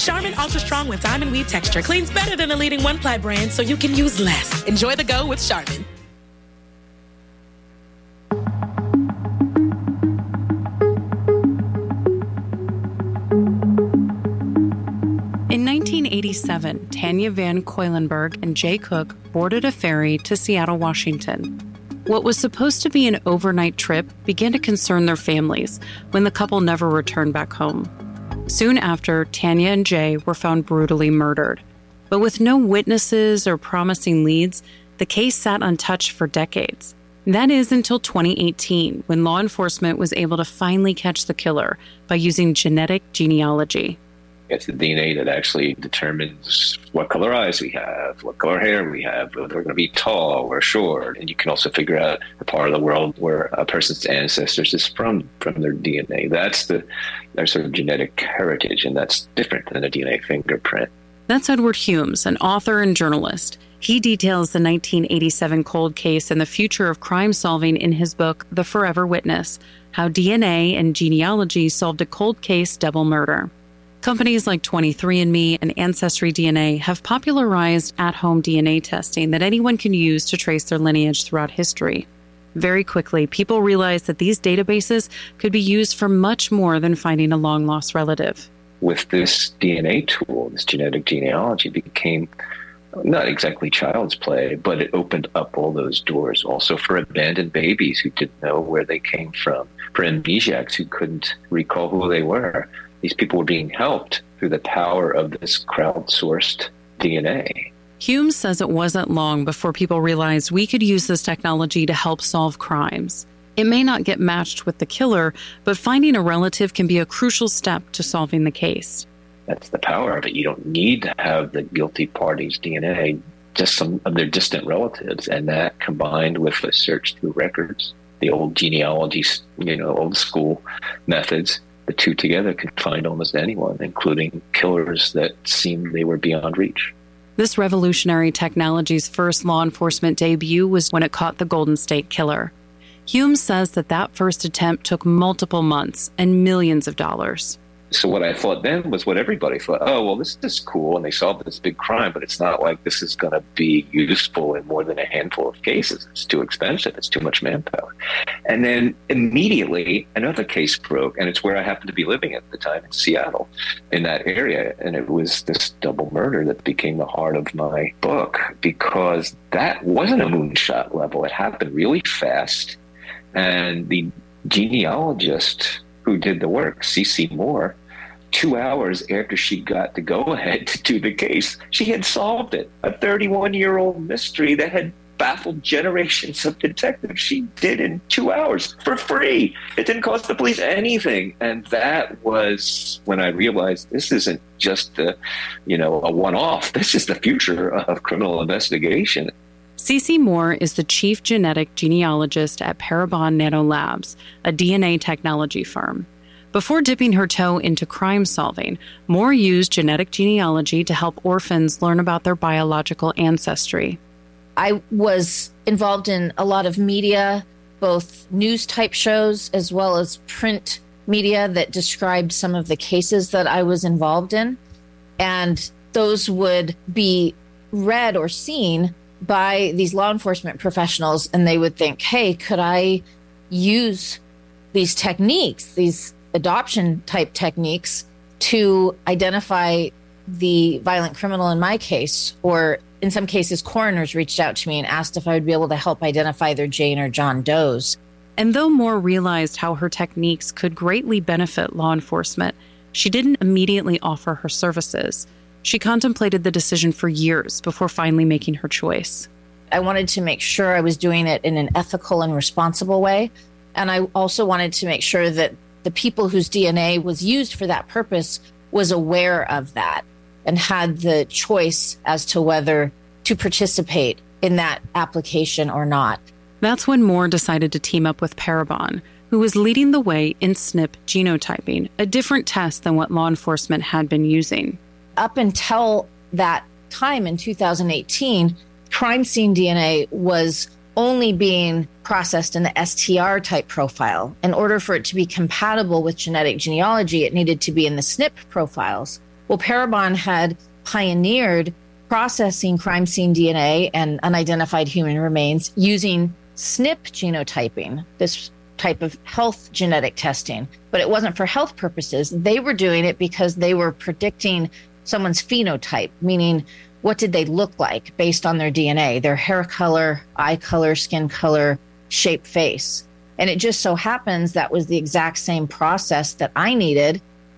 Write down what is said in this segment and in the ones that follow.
Charmin Ultra Strong with diamond weave texture cleans better than the leading one-ply brand, so you can use less. Enjoy the go with Charmin. In 1987, Tanya Van Coilenberg and Jay Cook boarded a ferry to Seattle, Washington. What was supposed to be an overnight trip began to concern their families when the couple never returned back home. Soon after, Tanya and Jay were found brutally murdered. But with no witnesses or promising leads, the case sat untouched for decades. That is until 2018, when law enforcement was able to finally catch the killer by using genetic genealogy. It's the DNA that actually determines what color eyes we have, what color hair we have, whether we're going to be tall or short. And you can also figure out the part of the world where a person's ancestors is from their DNA. That's their sort of genetic heritage, and that's different than a DNA fingerprint. That's Edward Humes, an author and journalist. He details the 1987 cold case and the future of crime solving in his book, The Forever Witness, How DNA and Genealogy Solved a Cold Case Double Murder. Companies like 23andMe and Ancestry DNA have popularized at-home DNA testing that anyone can use to trace their lineage throughout history. Very quickly, people realized that these databases could be used for much more than finding a long-lost relative. With this DNA tool, this genetic genealogy became not exactly child's play, but it opened up all those doors also for abandoned babies who didn't know where they came from, for amnesiacs who couldn't recall who they were. These people were being helped through the power of this crowdsourced DNA. Humes says it wasn't long before people realized we could use this technology to help solve crimes. It may not get matched with the killer, but finding a relative can be a crucial step to solving the case. That's the power of it. You don't need to have the guilty party's DNA, just some of their distant relatives. And that combined with a search through records, the old genealogy, old school methods, the two together could find almost anyone, including killers that seemed they were beyond reach. This revolutionary technology's first law enforcement debut was when it caught the Golden State Killer. Humes says that first attempt took multiple months and millions of dollars. So what I thought then was what everybody thought. Oh, well, this is cool, and they solved this big crime, but it's not like this is going to be useful in more than a handful of cases. It's too expensive. It's too much manpower. And then immediately another case broke, and it's where I happened to be living at the time in Seattle, in that area. And it was this double murder that became the heart of my book, because that wasn't a moonshot level. It happened really fast. And the genealogist who did the work, C.C. Moore, 2 hours after she got the go-ahead to do the case, she had solved it. A 31-year-old mystery that had baffled generations of detectives. She did in 2 hours for free. It didn't cost the police anything. And that was when I realized this isn't just a one-off. This is the future of criminal investigation. C.C. Moore is the chief genetic genealogist at Parabon Nanolabs, a DNA technology firm. Before dipping her toe into crime solving, Moore used genetic genealogy to help orphans learn about their biological ancestry. I was involved in a lot of media, both news type shows as well as print media that described some of the cases that I was involved in. And those would be read or seen by these law enforcement professionals, and they would think, hey, could I use these techniques, these adoption type techniques, to identify the violent criminal in my case? Or in some cases, coroners reached out to me and asked if I would be able to help identify their Jane or John Does. And though Moore realized how her techniques could greatly benefit law enforcement, she didn't immediately offer her services. She contemplated the decision for years before finally making her choice. I wanted to make sure I was doing it in an ethical and responsible way. And I also wanted to make sure that the people whose DNA was used for that purpose was aware of that and had the choice as to whether to participate in that application or not. That's when Moore decided to team up with Parabon, who was leading the way in SNP genotyping, a different test than what law enforcement had been using. Up until that time in 2018, crime scene DNA was only being processed in the STR type profile. In order for it to be compatible with genetic genealogy, it needed to be in the SNP profiles. Well, Parabon had pioneered processing crime scene DNA and unidentified human remains using SNP genotyping, this type of health genetic testing. But it wasn't for health purposes. They were doing it because they were predicting someone's phenotype, meaning what did they look like based on their DNA, their hair color, eye color, skin color, shape, face. And it just so happens that was the exact same process that I needed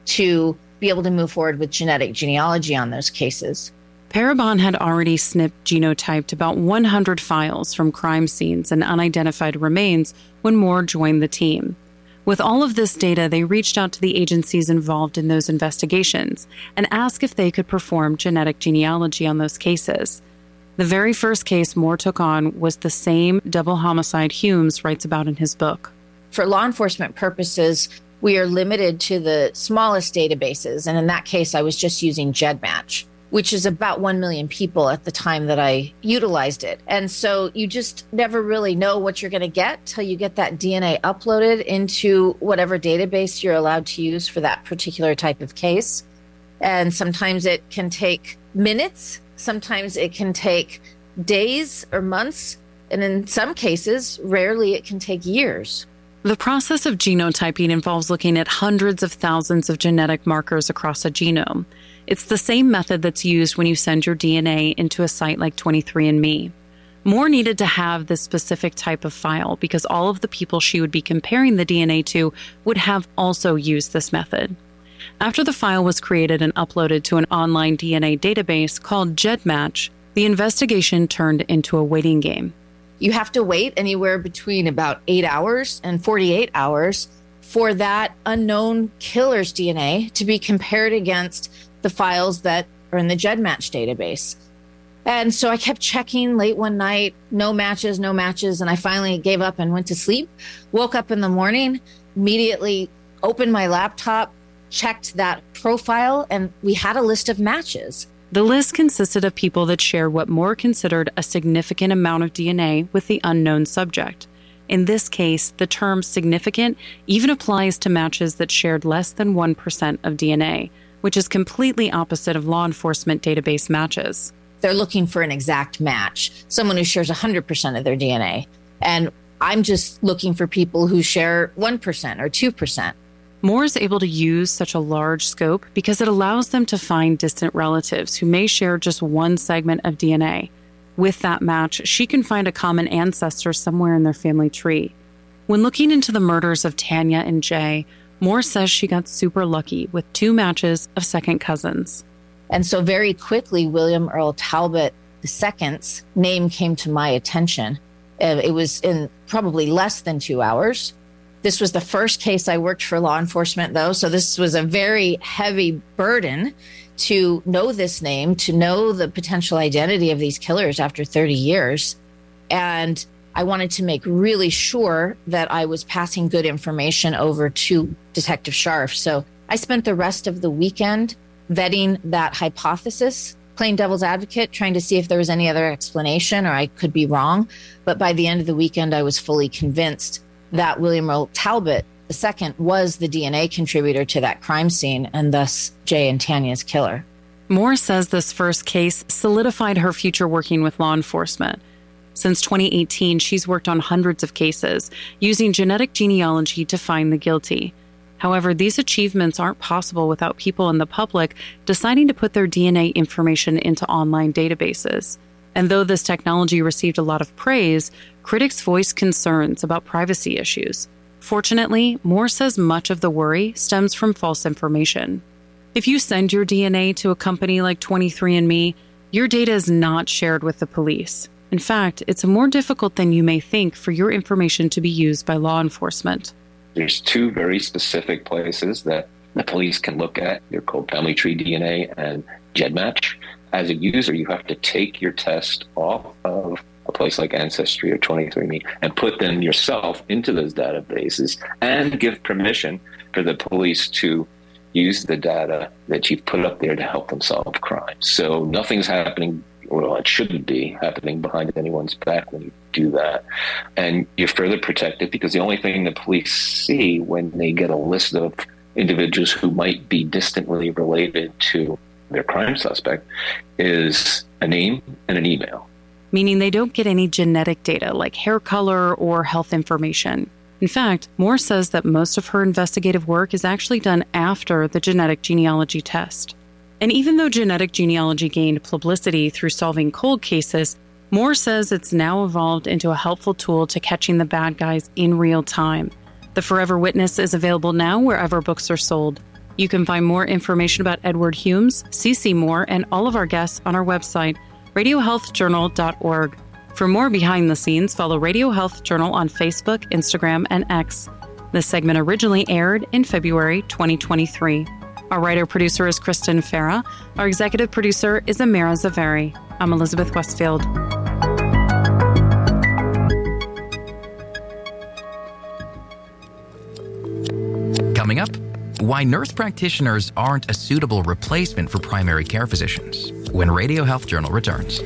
to be able to move forward with genetic genealogy on those cases. Parabon had already SNP genotyped about 100 files from crime scenes and unidentified remains when Moore joined the team. With all of this data, they reached out to the agencies involved in those investigations and asked if they could perform genetic genealogy on those cases. The very first case Moore took on was the same double homicide Humes writes about in his book. For law enforcement purposes, we are limited to the smallest databases. And in that case, I was just using GEDmatch, which is about 1 million people at the time that I utilized it. And so you just never really know what you're going to get till you get that DNA uploaded into whatever database you're allowed to use for that particular type of case. And sometimes it can take minutes. Sometimes it can take days or months. And in some cases, rarely it can take years. The process of genotyping involves looking at hundreds of thousands of genetic markers across a genome. It's the same method that's used when you send your DNA into a site like 23andMe. Moore needed to have this specific type of file because all of the people she would be comparing the DNA to would have also used this method. After the file was created and uploaded to an online DNA database called GEDmatch, the investigation turned into a waiting game. You have to wait anywhere between about 8 hours and 48 hours for that unknown killer's DNA to be compared against the files that are in the GEDmatch database. And so I kept checking late one night, no matches. And I finally gave up and went to sleep. Woke up in the morning, immediately opened my laptop, checked that profile, and we had a list of matches. The list consisted of people that shared what Moore considered a significant amount of DNA with the unknown subject. In this case, the term significant even applies to matches that shared less than 1% of DNA, which is completely opposite of law enforcement database matches. They're looking for an exact match, someone who shares 100% of their DNA. And I'm just looking for people who share 1% or 2%. Moore is able to use such a large scope because it allows them to find distant relatives who may share just one segment of DNA. With that match, she can find a common ancestor somewhere in their family tree. When looking into the murders of Tanya and Jay, Moore says she got super lucky with 2 matches of second cousins. And so very quickly, William Earl Talbot II's name came to my attention. It was in probably less than 2 hours. This was the first case I worked for law enforcement, though, so this was a very heavy burden to know this name, to know the potential identity of these killers after 30 years. And I wanted to make really sure that I was passing good information over to Detective Scharf. So I spent the rest of the weekend vetting that hypothesis, playing devil's advocate, trying to see if there was any other explanation or I could be wrong. But by the end of the weekend, I was fully convinced that William Earl Talbot II was the DNA contributor to that crime scene and thus Jay and Tanya's killer. Moore says this first case solidified her future working with law enforcement. Since 2018, she's worked on hundreds of cases using genetic genealogy to find the guilty. However, these achievements aren't possible without people in the public deciding to put their DNA information into online databases. And though this technology received a lot of praise, critics voiced concerns about privacy issues. Fortunately, Moore says much of the worry stems from false information. If you send your DNA to a company like 23andMe, your data is not shared with the police. In fact, it's more difficult than you may think for your information to be used by law enforcement. There's 2 very specific places that the police can look at. They're called Family Tree DNA and GEDmatch. As a user, you have to take your test off of a place like Ancestry or 23andMe and put them yourself into those databases and give permission for the police to use the data that you've put up there to help them solve crimes. So nothing's happening, well, it shouldn't be happening behind anyone's back when you do that. And you're further protected because the only thing the police see when they get a list of individuals who might be distantly related to their crime suspect is a name and an email. Meaning they don't get any genetic data like hair color or health information. In fact, Moore says that most of her investigative work is actually done after the genetic genealogy test. And even though genetic genealogy gained publicity through solving cold cases, Moore says it's now evolved into a helpful tool to catching the bad guys in real time. The Forever Witness is available now wherever books are sold. You can find more information about Edward Humes, CeCe Moore, and all of our guests on our website, radiohealthjournal.org. For more behind the scenes, follow Radio Health Journal on Facebook, Instagram, and X. This segment originally aired in February 2023. Our writer-producer is Kristen Farah. Our executive producer is Amira Zaveri. I'm Elizabeth Westfield. Coming up, why nurse practitioners aren't a suitable replacement for primary care physicians when Radio Health Journal returns.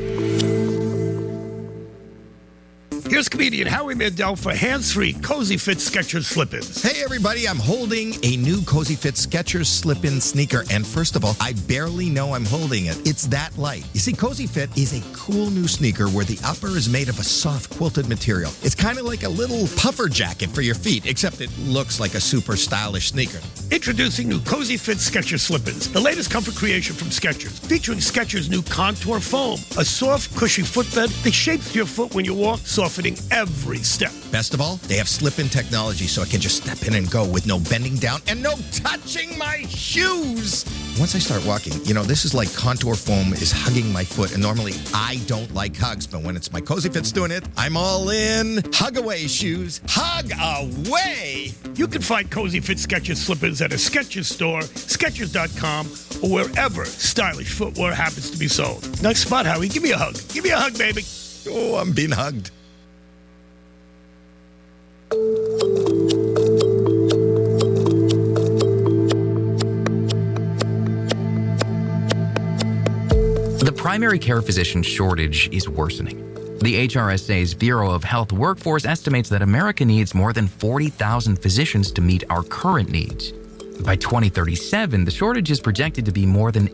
Here's comedian Howie Mandel for hands-free Cozy Fit Skechers slip-ins. Hey everybody, I'm holding a new Cozy Fit Skechers slip-in sneaker, and first of all, I barely know I'm holding it. It's that light. You see, Cozy Fit is a cool new sneaker where the upper is made of a soft quilted material. It's kind of like a little puffer jacket for your feet, except it looks like a super stylish sneaker. Introducing new Cozy Fit Skechers slip-ins, the latest comfort creation from Skechers, featuring Skechers' new Contour Foam, a soft, cushy footbed that shapes your foot when you walk, softening every step. Best of all, they have slip-in technology so I can just step in and go with no bending down and no touching my shoes. Once I start walking, this is like Contour Foam is hugging my foot, and normally I don't like hugs, but when it's my Cozy Fit's doing it, I'm all in. Hug away, shoes. Hug away! You can find Cozy Fit Skechers slip-ins at a Skechers store, Skechers.com, or wherever stylish footwear happens to be sold. Nice spot, Howie. Give me a hug. Give me a hug, baby. Oh, I'm being hugged. The primary care physician shortage is worsening. The HRSA's Bureau of Health Workforce estimates that America needs more than 40,000 physicians to meet our current needs. By 2037, the shortage is projected to be more than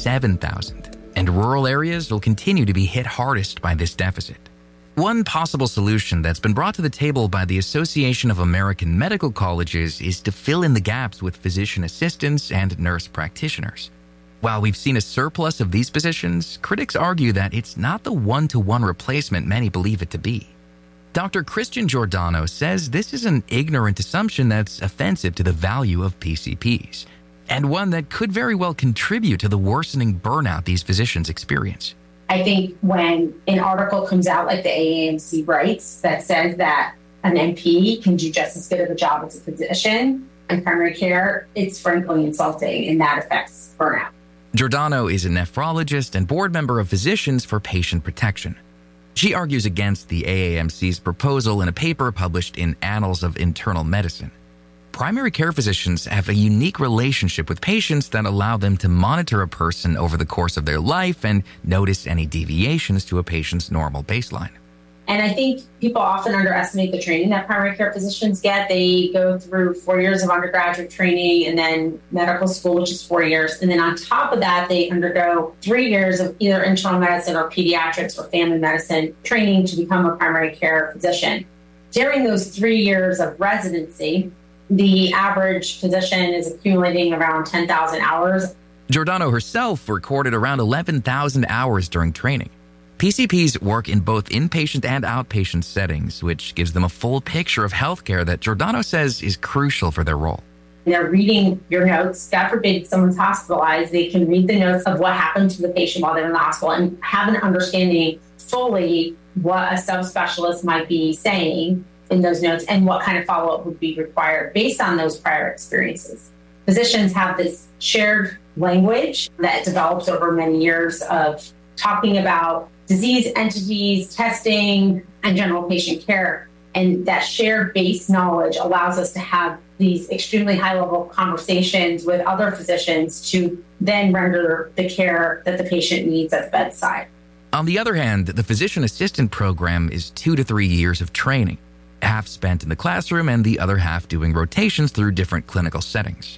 87,000, and rural areas will continue to be hit hardest by this deficit. One possible solution that's been brought to the table by the Association of American Medical Colleges is to fill in the gaps with physician assistants and nurse practitioners. While we've seen a surplus of these positions, critics argue that it's not the one-to-one replacement many believe it to be. Dr. Christian Giordano says this is an ignorant assumption that's offensive to the value of PCPs, and one that could very well contribute to the worsening burnout these physicians experience. I think when an article comes out like the AAMC writes that says that an NP can do just as good of a job as a physician in primary care, it's frankly insulting, and that affects burnout. Giordano is a nephrologist and board member of Physicians for Patient Protection. She argues against the AAMC's proposal in a paper published in Annals of Internal Medicine. Primary care physicians have a unique relationship with patients that allow them to monitor a person over the course of their life and notice any deviations to a patient's normal baseline. And I think people often underestimate the training that primary care physicians get. They go through 4 years of undergraduate training and then medical school, which is 4 years. And then on top of that, they undergo 3 years of either internal medicine or pediatrics or family medicine training to become a primary care physician. During those 3 years of residency, the average physician is accumulating around 10,000 hours. Giordano herself recorded around 11,000 hours during training. PCPs work in both inpatient and outpatient settings, which gives them a full picture of healthcare that Giordano says is crucial for their role. They're reading your notes. God forbid someone's hospitalized. They can read the notes of what happened to the patient while they're in the hospital and have an understanding fully what a subspecialist might be saying in those notes and what kind of follow-up would be required based on those prior experiences. Physicians have this shared language that develops over many years of talking about disease entities, testing, and general patient care. And that shared base knowledge allows us to have these extremely high-level conversations with other physicians to then render the care that the patient needs at the bedside. On the other hand, the physician assistant program is 2 to 3 years of training, 1/2 spent in the classroom and the other 1/2 doing rotations through different clinical settings.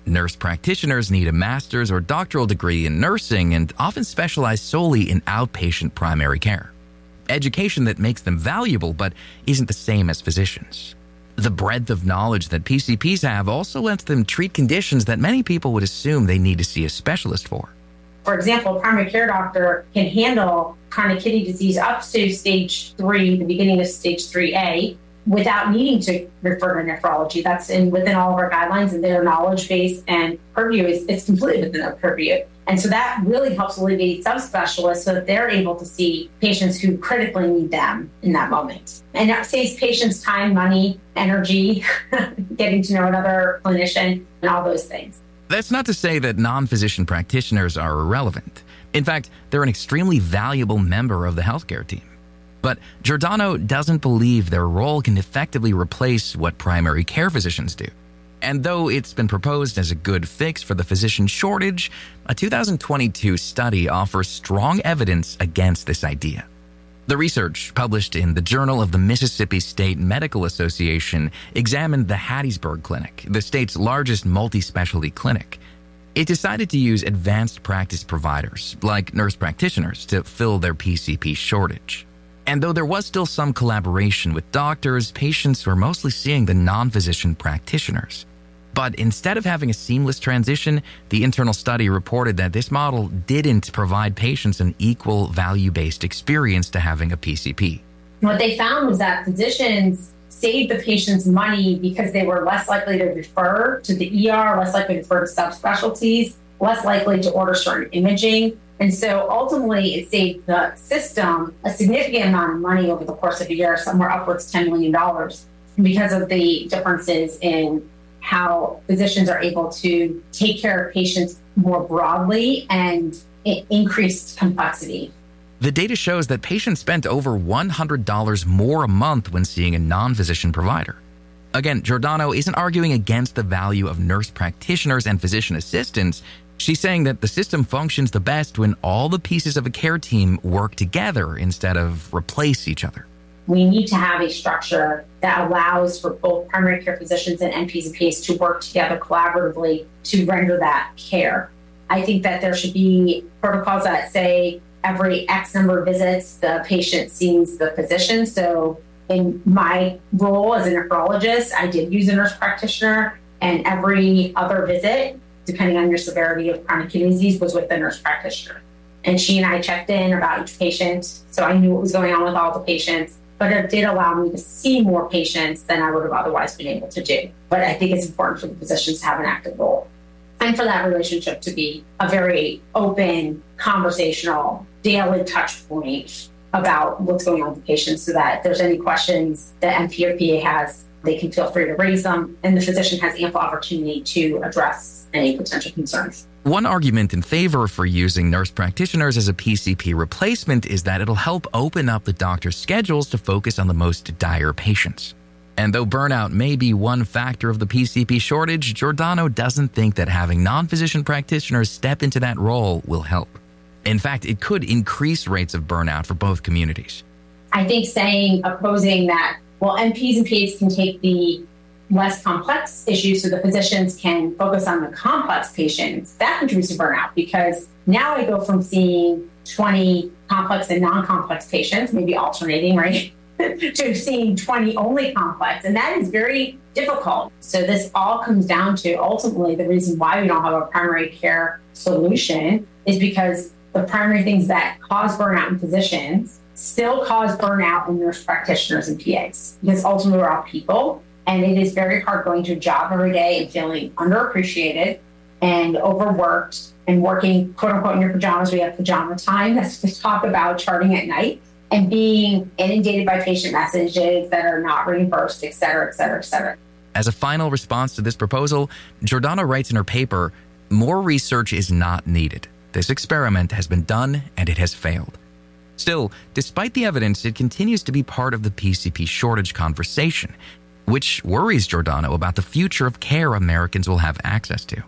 Nurse practitioners need a master's or doctoral degree in nursing and often specialize solely in outpatient primary care. Education that makes them valuable but isn't the same as physicians. The breadth of knowledge that PCPs have also lets them treat conditions that many people would assume they need to see a specialist for. For example, a primary care doctor can handle chronic kidney disease up to stage 3, the beginning of stage 3A, without needing to refer to nephrology. That's within all of our guidelines, and their knowledge base and purview it's completely within their purview. And so that really helps alleviate subspecialists so that they're able to see patients who critically need them in that moment. And that saves patients time, money, energy, getting to know another clinician, and all those things. That's not to say that non-physician practitioners are irrelevant. In fact, they're an extremely valuable member of the healthcare team. But Giordano doesn't believe their role can effectively replace what primary care physicians do. And though it's been proposed as a good fix for the physician shortage, a 2022 study offers strong evidence against this idea. The research, published in the Journal of the Mississippi State Medical Association, examined the Hattiesburg Clinic, the state's largest multi-specialty clinic. It decided to use advanced practice providers, like nurse practitioners, to fill their PCP shortage. And though there was still some collaboration with doctors, patients were mostly seeing the non-physician practitioners. But instead of having a seamless transition, the internal study reported that this model didn't provide patients an equal value-based experience to having a PCP. What they found was that physicians saved the patients money because they were less likely to refer to the ER, less likely to refer to subspecialties, less likely to order certain imaging. And so ultimately, it saved the system a significant amount of money over the course of a year, somewhere upwards $10 million, because of the differences in how physicians are able to take care of patients more broadly and increased complexity. The data shows that patients spent over $100 more a month when seeing a non-physician provider. Again, Giordano isn't arguing against the value of nurse practitioners and physician assistants. She's saying that the system functions the best when all the pieces of a care team work together instead of replace each other. We need to have a structure that allows for both primary care physicians and NPs to work together collaboratively to render that care. I think that there should be protocols that say every X number of visits, the patient sees the physician. So in my role as a nephrologist, I did use a nurse practitioner, and every other visit, depending on your severity of chronic kidney disease, was with the nurse practitioner. And she and I checked in about each patient, so I knew what was going on with all the patients. But it did allow me to see more patients than I would have otherwise been able to do. But I think it's important for the physicians to have an active role and for that relationship to be a very open, conversational, daily touch point about what's going on with the patients, so that if there's any questions that NP or PA has, they can feel free to raise them, and the physician has ample opportunity to address any potential concerns. One argument in favor for using nurse practitioners as a PCP replacement is that it'll help open up the doctor's schedules to focus on the most dire patients. And though burnout may be one factor of the PCP shortage, Giordano doesn't think that having non-physician practitioners step into that role will help. In fact, it could increase rates of burnout for both communities. I think opposing that, well, NPs and PAs can take the less complex issues so the physicians can focus on the complex patients, that contributes to burnout, because now I go from seeing 20 complex and non-complex patients, maybe alternating, right, to seeing 20 only complex. And that is very difficult. So this all comes down to ultimately the reason why we don't have a primary care solution is because the primary things that cause burnout in physicians still cause burnout in nurse practitioners and PAs, because ultimately we're all people. And it is very hard going to a job every day and feeling underappreciated and overworked and working, quote unquote, in your pajamas. We have pajama time. That's we talk about charting at night, and being inundated by patient messages that are not reimbursed, et cetera, et cetera, et cetera. As a final response to this proposal, Giordano writes in her paper, "More research is not needed. This experiment has been done and it has failed." Still, despite the evidence, it continues to be part of the PCP shortage conversation, which worries Giordano about the future of care Americans will have access to.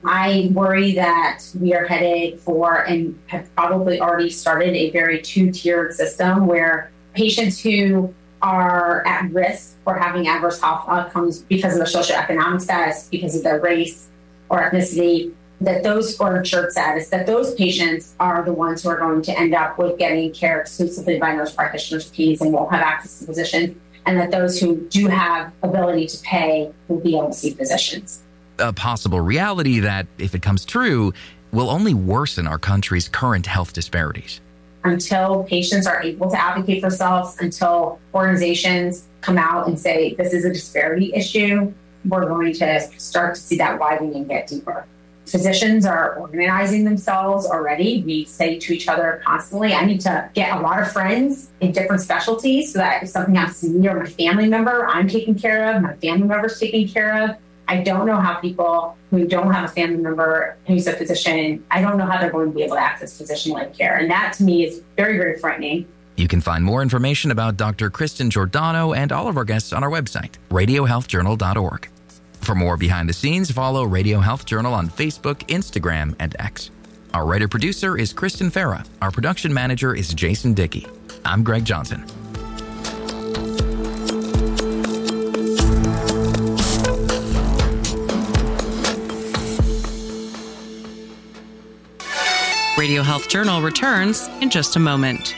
I worry that we are headed for, and have probably already started, a very two-tiered system where patients who are at risk for having adverse health outcomes because of their socioeconomic status, because of their race, or ethnicity, that those, or insured status, that those patients are the ones who are going to end up with getting care exclusively by nurse practitioners, PEs, and won't have access to physicians, and that those who do have ability to pay will be able to see physicians. A possible reality that, if it comes true, will only worsen our country's current health disparities. Until patients are able to advocate for themselves, until organizations come out and say this is a disparity issue, we're going to start to see that widen and get deeper. Physicians are organizing themselves already. We say to each other constantly, I need to get a lot of friends in different specialties so that if something happens to me or my family member, I'm taken care of, my family member's taken care of. I don't know how people who don't have a family member who's a physician, I don't know how they're going to be able to access physician-led care. And that to me is very, very frightening. You can find more information about Dr. Kristen Giordano and all of our guests on our website, radiohealthjournal.org. For more behind the scenes, follow Radio Health Journal on Facebook, Instagram, and X. Our writer-producer is Kristen Farah. Our production manager is Jason Dickey. I'm Greg Johnson. Radio Health Journal returns in just a moment.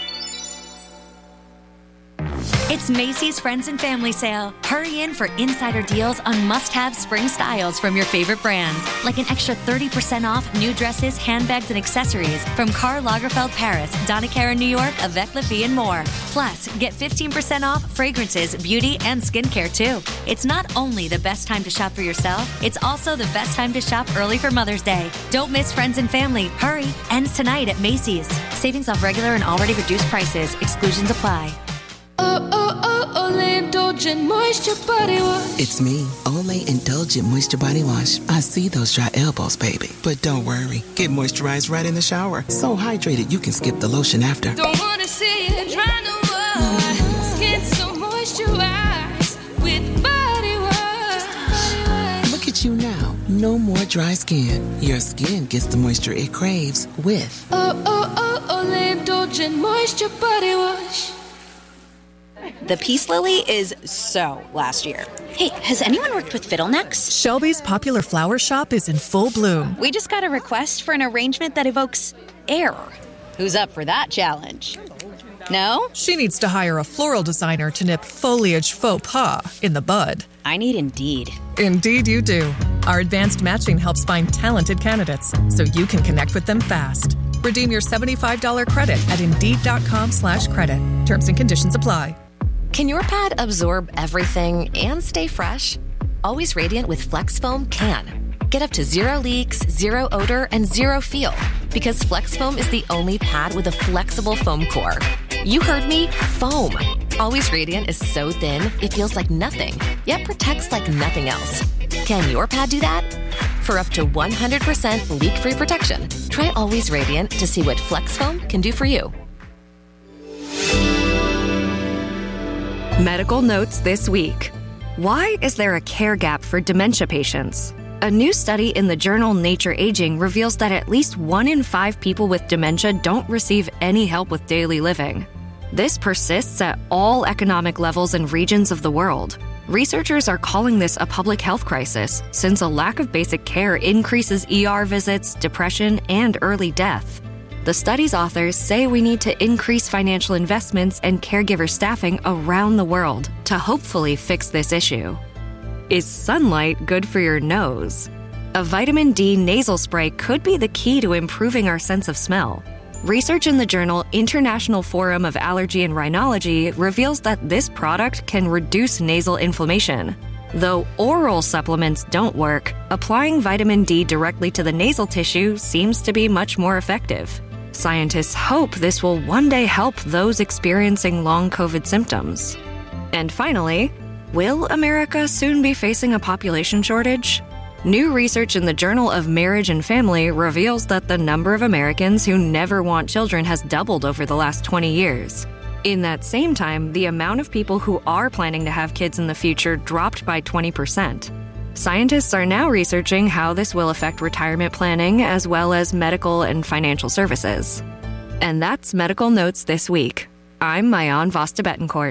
It's Macy's Friends and Family Sale. Hurry in for insider deals on must-have spring styles from your favorite brands, like an extra 30% off new dresses, handbags, and accessories from Karl Lagerfeld Paris, Donna Karan New York, Avec La Fille, and more. Plus, get 15% off fragrances, beauty, and skincare, too. It's not only the best time to shop for yourself, it's also the best time to shop early for Mother's Day. Don't miss Friends and Family. Hurry. Ends tonight at Macy's. Savings off regular and already reduced prices. Exclusions apply. Olay Indulgent Moisture Body Wash. It's me, Olay Indulgent Moisture Body Wash. I see those dry elbows, baby. But don't worry, get moisturized right in the shower. So hydrated you can skip the lotion after. Don't wanna see it dry no more. Skin so moisturized with body wash. Look at you now. No more dry skin. Your skin gets the moisture it craves with Olay Indulgent Moisture Body Wash. The Peace Lily is so last year. Hey, has anyone worked with fiddlenecks? Shelby's popular flower shop is in full bloom. We just got a request for an arrangement that evokes air. Who's up for that challenge? No? She needs to hire a floral designer to nip foliage faux pas in the bud. I need Indeed. Indeed you do. Our advanced matching helps find talented candidates so you can connect with them fast. Redeem your $75 credit at Indeed.com/credit. Terms and conditions apply. Can your pad absorb everything and stay fresh? Always Radiant with Flex Foam can. Get up to 0 leaks, 0 odor, and 0 feel. Because Flex Foam is the only pad with a flexible foam core. You heard me, foam. Always Radiant is so thin, it feels like nothing, yet protects like nothing else. Can your pad do that? For up to 100% leak-free protection, try Always Radiant to see what Flex Foam can do for you. Medical notes this week. Why is there a care gap for dementia patients? A new study in the journal Nature Aging reveals that at least 1 in 5 people with dementia don't receive any help with daily living. This persists at all economic levels and regions of the world. Researchers are calling this a public health crisis, since a lack of basic care increases ER visits, depression, and early death. The study's authors say we need to increase financial investments and caregiver staffing around the world to hopefully fix this issue. Is sunlight good for your nose? A vitamin D nasal spray could be the key to improving our sense of smell. Research in the journal International Forum of Allergy and Rhinology reveals that this product can reduce nasal inflammation. Though oral supplements don't work, applying vitamin D directly to the nasal tissue seems to be much more effective. Scientists hope this will one day help those experiencing long COVID symptoms. And finally, will America soon be facing a population shortage? New research in the Journal of Marriage and Family reveals that the number of Americans who never want children has doubled over the last 20 years. In that same time, the amount of people who are planning to have kids in the future dropped by 20%. Scientists are now researching how this will affect retirement planning as well as medical and financial services. And that's Medical Notes this week. I'm Mayan Vasta Betancourt.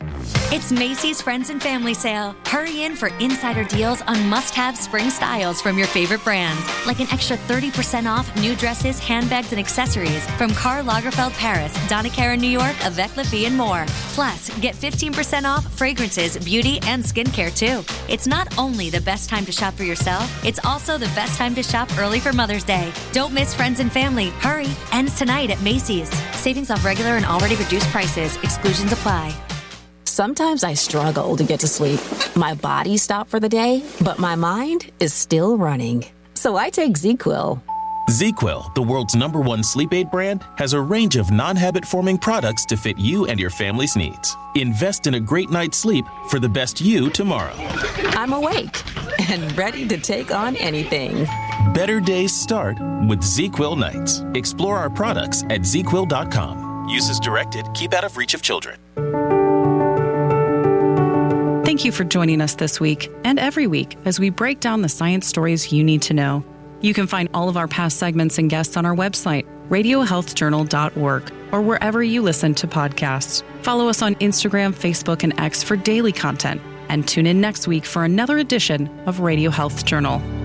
It's Macy's Friends and Family Sale. Hurry in for insider deals on must-have spring styles from your favorite brands, like an extra 30% off new dresses, handbags, and accessories from Karl Lagerfeld Paris, Donna Karan New York, Avec La Vie, and more. Plus, get 15% off fragrances, beauty, and skincare, too. It's not only the best time to shop for yourself, it's also the best time to shop early for Mother's Day. Don't miss Friends and Family. Hurry. Ends tonight at Macy's. Savings off regular and already reduced prices. Exclusions apply. Sometimes I struggle to get to sleep. My body stopped for the day, but my mind is still running. So I take ZzzQuil. ZzzQuil, the world's #1 sleep aid brand, has a range of non-habit-forming products to fit you and your family's needs. Invest in a great night's sleep for the best you tomorrow. I'm awake and ready to take on anything. Better days start with ZzzQuil nights. Explore our products at ZzzQuil.com. Use as directed. Keep out of reach of children. Thank you for joining us this week and every week as we break down the science stories you need to know. You can find all of our past segments and guests on our website, radiohealthjournal.org, or wherever you listen to podcasts. Follow us on Instagram, Facebook, and X for daily content, and tune in next week for another edition of Radio Health Journal.